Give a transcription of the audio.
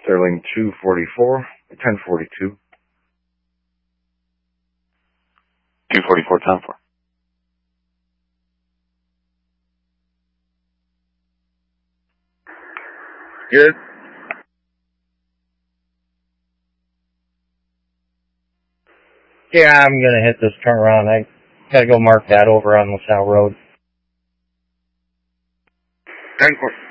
Sterling 244, 1042. 244, time for. Good. Yeah, I'm gonna hit this turnaround. I gotta go mark that over on LaSalle Road. 10-4.